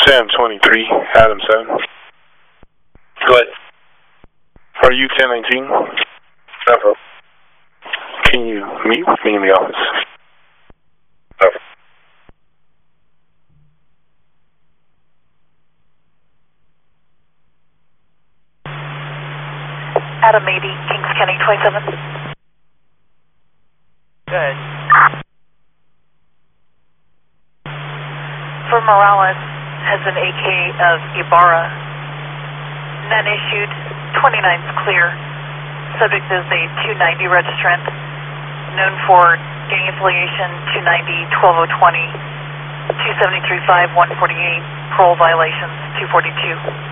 Sam 23, Adam 7. Go ahead. Are you 1019? Never. Can you meet with me in the office? Never. Adam 80, Kings County 27. Good. For Morales, has an AK of Ibarra. None issued, 29's clear. Subject is a 290 registrant. Known for gang affiliation 290, 12020, 273.5, 148. Parole violations 242.